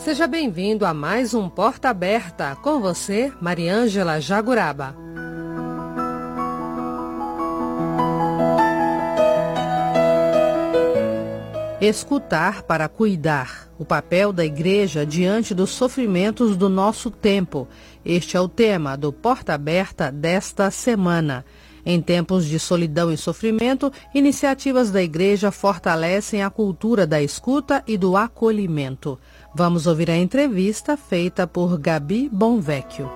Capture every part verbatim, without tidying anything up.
Seja bem-vindo a mais um Porta Aberta. Com você, Mariângela Jaguraba. Escutar para cuidar. O papel da igreja diante dos sofrimentos do nosso tempo. Este é o tema do Porta Aberta desta semana. Em tempos de solidão e sofrimento, iniciativas da igreja fortalecem a cultura da escuta e do acolhimento. Vamos ouvir a entrevista feita por Gabi Bonvecchio.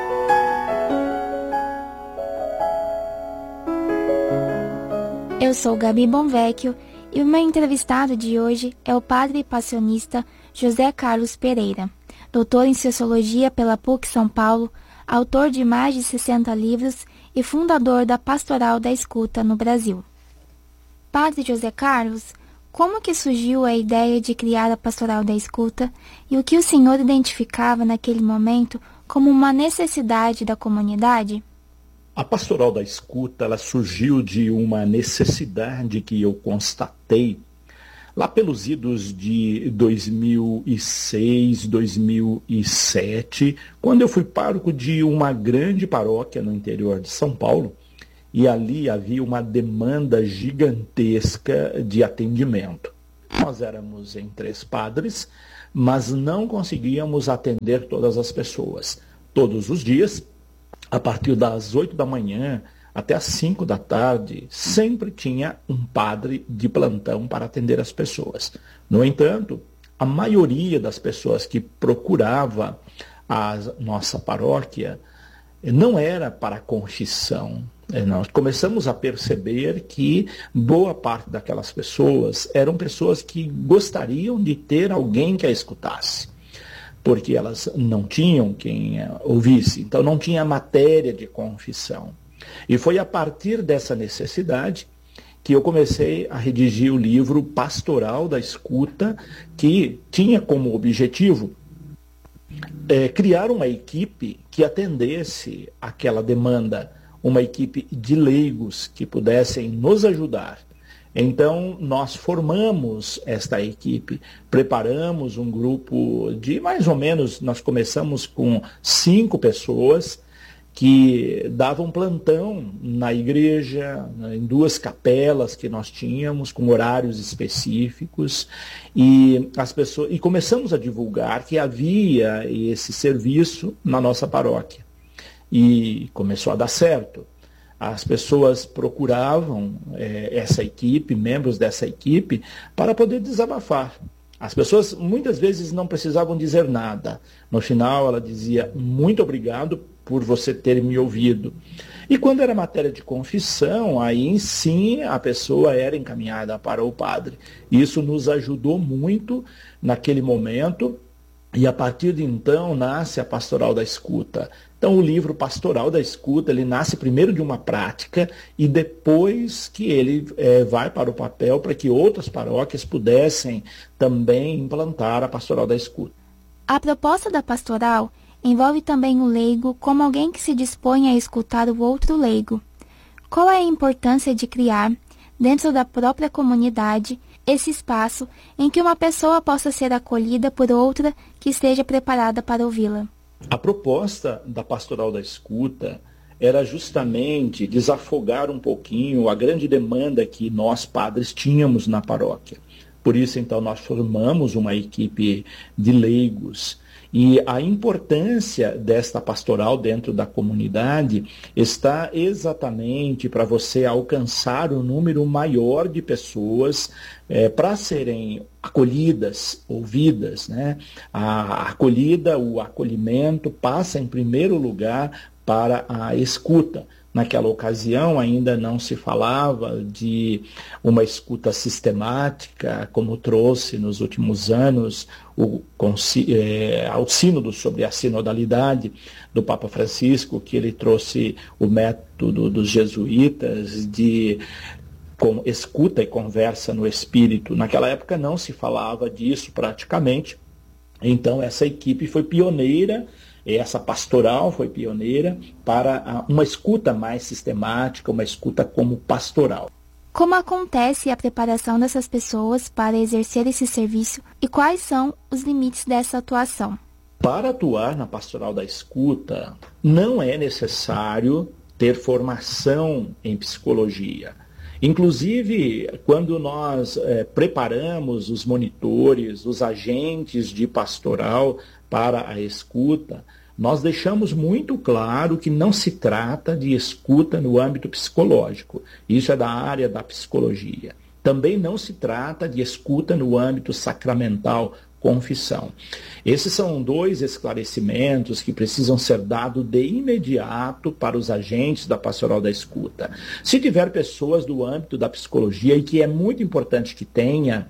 Eu sou Gabi Bonvecchio e o meu entrevistado de hoje é o padre passionista José Carlos Pereira, doutor em Sociologia pela P U C São Paulo, autor de mais de sessenta livros e fundador da Pastoral da Escuta no Brasil. Padre José Carlos, como que surgiu a ideia de criar a Pastoral da Escuta e o que o senhor identificava naquele momento como uma necessidade da comunidade? A Pastoral da Escuta ela surgiu de uma necessidade que eu constatei lá pelos idos de dois mil e seis, dois mil e sete, quando eu fui pároco de uma grande paróquia no interior de São Paulo, e ali havia uma demanda gigantesca de atendimento. Nós éramos em três padres, mas não conseguíamos atender todas as pessoas. Todos os dias, a partir das oito da manhã até às cinco da tarde, sempre tinha um padre de plantão para atender as pessoas. No entanto, a maioria das pessoas que procurava a nossa paróquia não era para confissão. Nós começamos a perceber que boa parte daquelas pessoas eram pessoas que gostariam de ter alguém que a escutasse, porque elas não tinham quem ouvisse, então não tinha matéria de confissão. E foi a partir dessa necessidade que eu comecei a redigir o livro Pastoral da Escuta, que tinha como objetivo é, criar uma equipe que atendesse aquela demanda, uma equipe de leigos que pudessem nos ajudar. Então, nós formamos esta equipe, preparamos um grupo de mais ou menos, nós começamos com cinco pessoas que davam plantão na igreja, em duas capelas que nós tínhamos, com horários específicos, e, as pessoas, e começamos a divulgar que havia esse serviço na nossa paróquia. E começou a dar certo. As pessoas procuravam é, essa equipe, membros dessa equipe, para poder desabafar. As pessoas muitas vezes não precisavam dizer nada. No final ela dizia, muito obrigado por você ter me ouvido. E quando era matéria de confissão, aí sim a pessoa era encaminhada para o padre. Isso nos ajudou muito naquele momento. E a partir de então nasce a Pastoral da Escuta. Então o livro Pastoral da Escuta, ele nasce primeiro de uma prática e depois que ele é, vai para o papel para que outras paróquias pudessem também implantar a Pastoral da Escuta. A proposta da pastoral envolve também o leigo como alguém que se dispõe a escutar o outro leigo. Qual é a importância de criar, dentro da própria comunidade, esse espaço em que uma pessoa possa ser acolhida por outra que esteja preparada para ouvi-la? A proposta da Pastoral da Escuta era justamente desafogar um pouquinho a grande demanda que nós padres tínhamos na paróquia. Por isso, então, nós formamos uma equipe de leigos. E a importância desta pastoral dentro da comunidade está exatamente para você alcançar um número maior de pessoas é, para serem acolhidas, ouvidas, né? A acolhida, o acolhimento passa em primeiro lugar para a escuta. Naquela ocasião ainda não se falava de uma escuta sistemática, como trouxe nos últimos anos o, é, ao sínodo sobre a sinodalidade do Papa Francisco, que ele trouxe o método dos jesuítas de com escuta e conversa no espírito. Naquela época não se falava disso praticamente, então essa equipe foi pioneira. Essa pastoral foi pioneira para uma escuta mais sistemática, uma escuta como pastoral. Como acontece a preparação dessas pessoas para exercer esse serviço e quais são os limites dessa atuação? Para atuar na pastoral da escuta, não é necessário ter formação em psicologia. Inclusive, quando nós é, preparamos os monitores, os agentes de pastoral para a escuta, nós deixamos muito claro que não se trata de escuta no âmbito psicológico. Isso é da área da psicologia. Também não se trata de escuta no âmbito sacramental, confissão. Esses são dois esclarecimentos que precisam ser dados de imediato para os agentes da pastoral da escuta. Se tiver pessoas do âmbito da psicologia, e que é muito importante que tenha,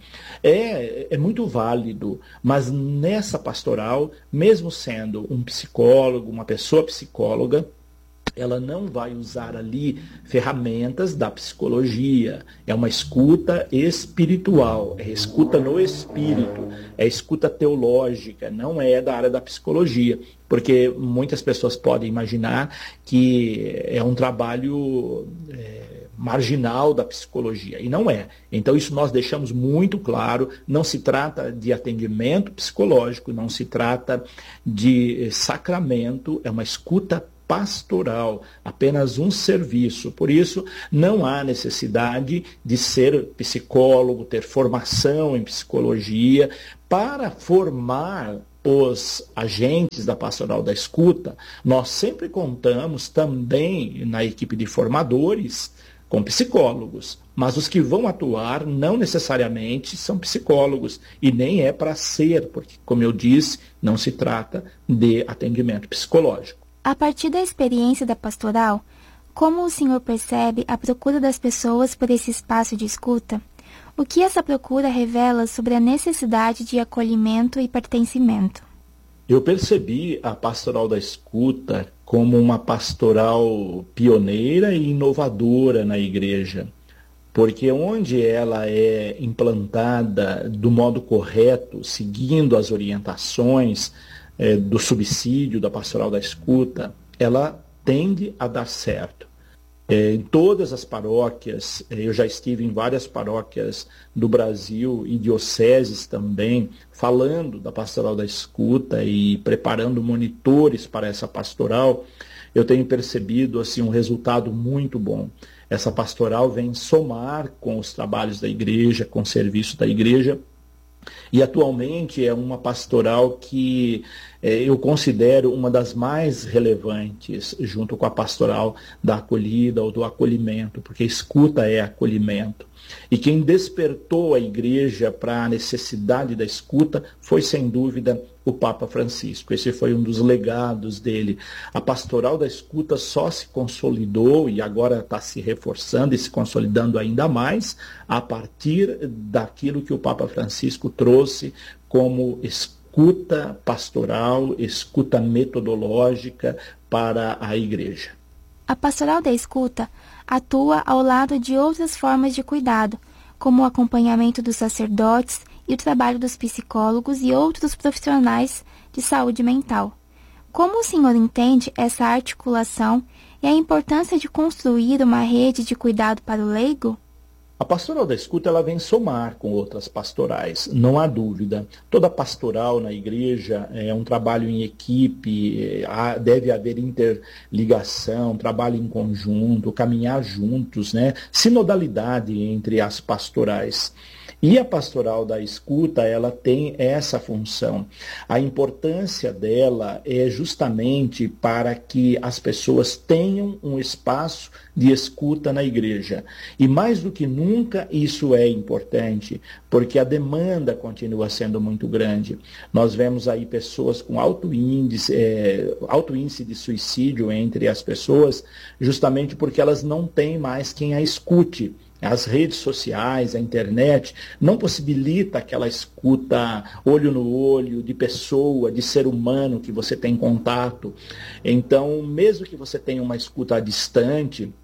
é, é muito válido, mas nessa pastoral, mesmo sendo um psicólogo, uma pessoa psicóloga, ela não vai usar ali ferramentas da psicologia. É uma escuta espiritual, é escuta no espírito, é escuta teológica, não é da área da psicologia. Porque muitas pessoas podem imaginar que é um trabalho é, marginal da psicologia, e não é. Então isso nós deixamos muito claro, não se trata de atendimento psicológico, não se trata de sacramento, é uma escuta pastoral, apenas um serviço. Por isso, não há necessidade de ser psicólogo, ter formação em psicologia. Para formar os agentes da pastoral da escuta, nós sempre contamos também na equipe de formadores com psicólogos, mas os que vão atuar não necessariamente são psicólogos, e nem é para ser, porque, como eu disse, não se trata de atendimento psicológico. A partir da experiência da pastoral, como o senhor percebe a procura das pessoas por esse espaço de escuta? O que essa procura revela sobre a necessidade de acolhimento e pertencimento? Eu percebi a pastoral da escuta como uma pastoral pioneira e inovadora na igreja, porque onde ela é implantada do modo correto, seguindo as orientações É, do subsídio da pastoral da escuta, ela tende a dar certo. É, em todas as paróquias, eu já estive em várias paróquias do Brasil e dioceses também, falando da pastoral da escuta e preparando monitores para essa pastoral, eu tenho percebido assim, um resultado muito bom. Essa pastoral vem somar com os trabalhos da igreja, com o serviço da igreja, e atualmente é uma pastoral que eh, eu considero uma das mais relevantes, junto com a pastoral da acolhida ou do acolhimento, porque escuta é acolhimento. E quem despertou a igreja para a necessidade da escuta foi, sem dúvida, o Papa Francisco. Esse foi um dos legados dele. A pastoral da escuta só se consolidou e agora está se reforçando e se consolidando ainda mais a partir daquilo que o Papa Francisco trouxe como escuta pastoral, escuta metodológica para a igreja. A pastoral da escuta atua ao lado de outras formas de cuidado, como o acompanhamento dos sacerdotes e o trabalho dos psicólogos e outros profissionais de saúde mental. Como o senhor entende essa articulação e a importância de construir uma rede de cuidado para o leigo? A pastoral da escuta ela vem somar com outras pastorais, não há dúvida. Toda pastoral na igreja é um trabalho em equipe, deve haver interligação, trabalho em conjunto, caminhar juntos, né? Sinodalidade entre as pastorais. E a pastoral da escuta, ela tem essa função. A importância dela é justamente para que as pessoas tenham um espaço de escuta na igreja. E mais do que nunca isso é importante, porque a demanda continua sendo muito grande. Nós vemos aí pessoas com alto índice, é, alto índice de suicídio entre as pessoas, justamente porque elas não têm mais quem a escute. As redes sociais, a internet, não possibilita aquela escuta olho no olho, de pessoa, de ser humano que você tem contato. Então, mesmo que você tenha uma escuta distante,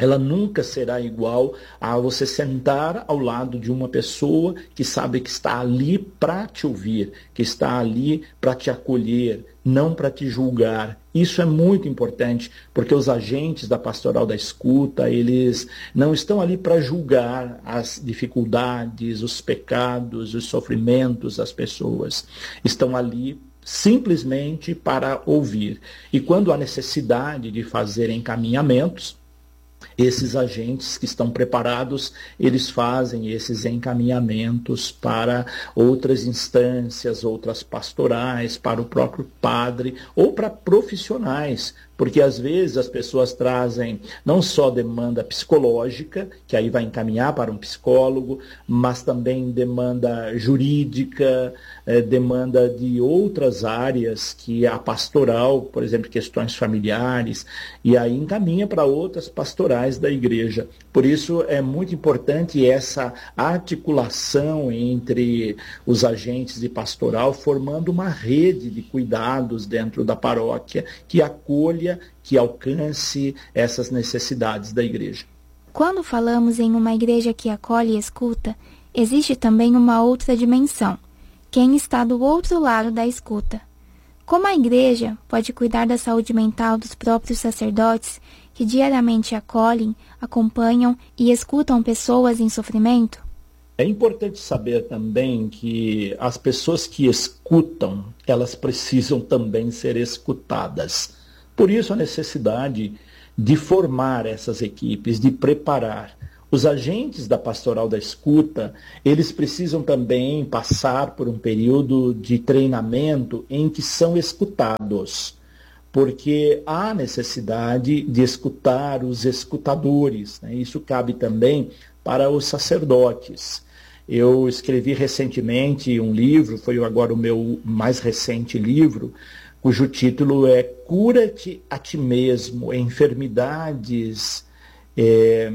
ela nunca será igual a você sentar ao lado de uma pessoa que sabe que está ali para te ouvir, que está ali para te acolher, não para te julgar. Isso é muito importante, porque os agentes da pastoral da escuta, eles não estão ali para julgar as dificuldades, os pecados, os sofrimentos das pessoas. Estão ali simplesmente para ouvir. E quando há necessidade de fazer encaminhamentos, esses agentes que estão preparados, eles fazem esses encaminhamentos para outras instâncias, outras pastorais, para o próprio padre ou para profissionais, porque às vezes as pessoas trazem não só demanda psicológica, que aí vai encaminhar para um psicólogo, mas também demanda jurídica, eh, demanda de outras áreas que a pastoral, por exemplo, questões familiares, e aí encaminha para outras pastorais da igreja. Por isso é muito importante essa articulação entre os agentes de pastoral, formando uma rede de cuidados dentro da paróquia que acolha, que alcance essas necessidades da igreja. Quando falamos em uma igreja que acolhe e escuta, existe também uma outra dimensão: quem está do outro lado da escuta. Como a igreja pode cuidar da saúde mental dos próprios sacerdotes que diariamente acolhem, acompanham e escutam pessoas em sofrimento? É importante saber também que as pessoas que escutam, elas precisam também ser escutadas. Por isso a necessidade de formar essas equipes, de preparar. Os agentes da pastoral da escuta, eles precisam também passar por um período de treinamento em que são escutados, porque há necessidade de escutar os escutadores, né? Isso cabe também para os sacerdotes. Eu escrevi recentemente um livro, foi agora o meu mais recente livro, cujo título é Cura-te a ti mesmo, enfermidades é,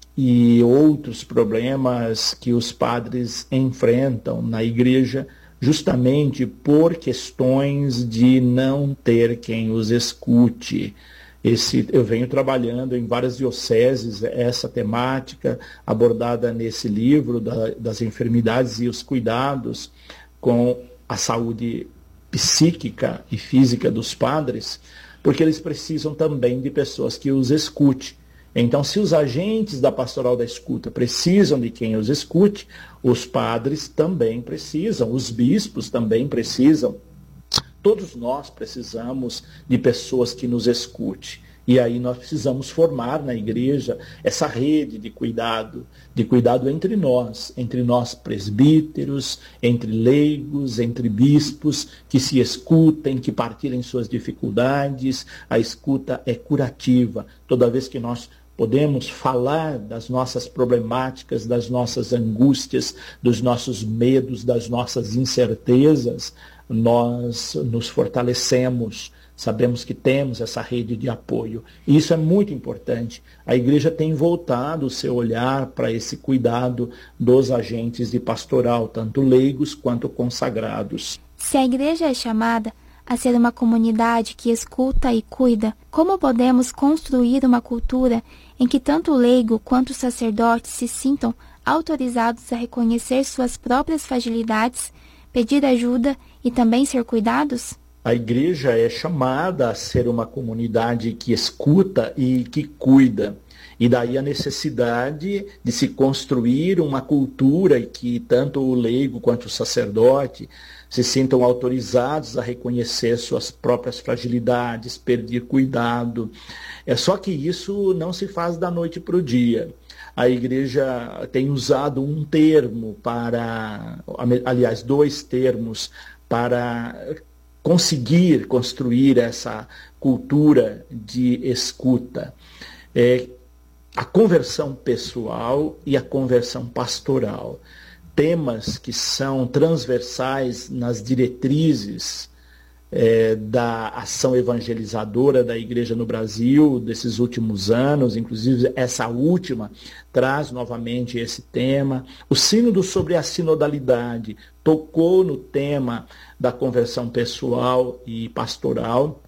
e outros problemas que os padres enfrentam na igreja, justamente por questões de não ter quem os escute. Esse, eu venho trabalhando em várias dioceses essa temática abordada nesse livro da, das enfermidades e os cuidados com a saúde psíquica e física dos padres, porque eles precisam também de pessoas que os escute. Então, se os agentes da pastoral da escuta precisam de quem os escute, os padres também precisam, os bispos também precisam. Todos nós precisamos de pessoas que nos escute. E aí nós precisamos formar na igreja essa rede de cuidado, de cuidado entre nós, entre nós presbíteros, entre leigos, entre bispos, que se escutem, que partilhem suas dificuldades. A escuta é curativa. Toda vez que nós podemos falar das nossas problemáticas, das nossas angústias, dos nossos medos, das nossas incertezas, nós nos fortalecemos, sabemos que temos essa rede de apoio. E isso é muito importante. A igreja tem voltado o seu olhar para esse cuidado dos agentes de pastoral, tanto leigos quanto consagrados. Se a igreja é chamada a ser uma comunidade que escuta e cuida, como podemos construir uma cultura em que tanto o leigo quanto os sacerdotes se sintam autorizados a reconhecer suas próprias fragilidades, pedir ajuda e também ser cuidados? A igreja é chamada a ser uma comunidade que escuta e que cuida. E daí a necessidade de se construir uma cultura em que tanto o leigo quanto o sacerdote se sintam autorizados a reconhecer suas próprias fragilidades, pedir cuidado. É só que isso não se faz da noite para o dia. A igreja tem usado um termo para, aliás, dois termos para conseguir construir essa cultura de escuta. É a conversão pessoal e a conversão pastoral. Temas que são transversais nas diretrizes é, da ação evangelizadora da Igreja no Brasil desses últimos anos, inclusive essa última traz novamente esse tema. O sínodo sobre a sinodalidade tocou no tema da conversão pessoal e pastoral.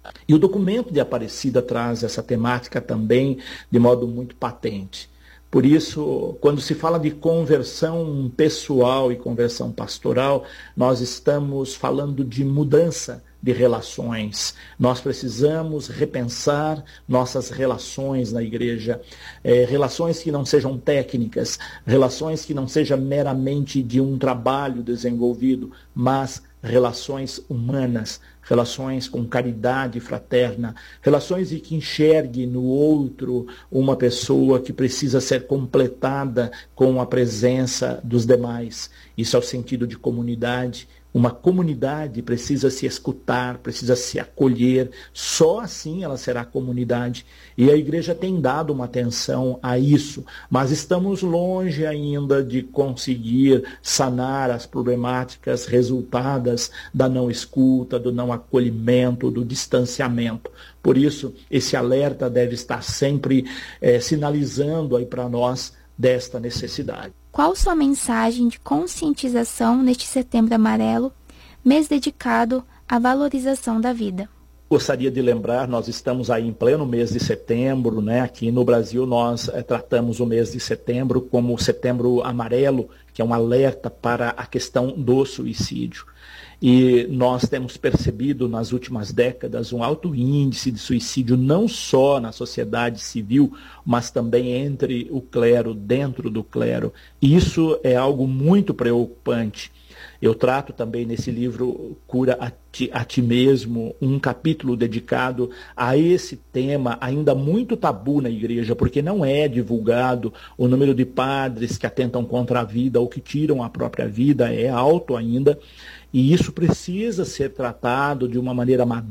E o documento de Aparecida traz essa temática também de modo muito patente. Por isso, quando se fala de conversão pessoal e conversão pastoral, nós estamos falando de mudança de relações. Nós precisamos repensar nossas relações na igreja, é, relações que não sejam técnicas, relações que não sejam meramente de um trabalho desenvolvido, mas relações humanas, relações com caridade fraterna, relações em que enxergue no outro uma pessoa que precisa ser completada com a presença dos demais. Isso é o sentido de comunidade. Uma comunidade precisa se escutar, precisa se acolher, só assim ela será comunidade. E a igreja tem dado uma atenção a isso, mas estamos longe ainda de conseguir sanar as problemáticas resultadas da não escuta, do não acolhimento, do distanciamento. Por isso, esse alerta deve estar sempre eh, sinalizando aí para nós desta necessidade. Qual sua mensagem de conscientização neste Setembro Amarelo, mês dedicado à valorização da vida? Gostaria de lembrar, nós estamos aí em pleno mês de setembro, né? Aqui no Brasil nós é, tratamos o mês de setembro como o Setembro Amarelo, que é um alerta para a questão do suicídio. E nós temos percebido nas últimas décadas um alto índice de suicídio, não só na sociedade civil, mas também entre o clero, dentro do clero. E isso é algo muito preocupante. Eu trato também nesse livro Cura a ti, a ti mesmo, um capítulo dedicado a esse tema ainda muito tabu na igreja, porque não é divulgado. O número de padres que atentam contra a vida ou que tiram a própria vida é alto ainda, e isso precisa ser tratado de uma maneira madura.